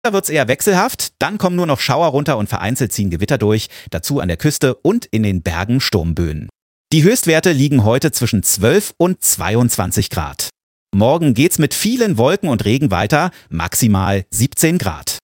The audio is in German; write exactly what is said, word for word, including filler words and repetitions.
Da wird's eher wechselhaft, dann kommen nur noch Schauer runter und vereinzelt ziehen Gewitter durch, dazu an der Küste und in den Bergen Sturmböen. Die Höchstwerte liegen heute zwischen zwölf und zweiundzwanzig Grad. Morgen geht's mit vielen Wolken und Regen weiter, maximal siebzehn Grad.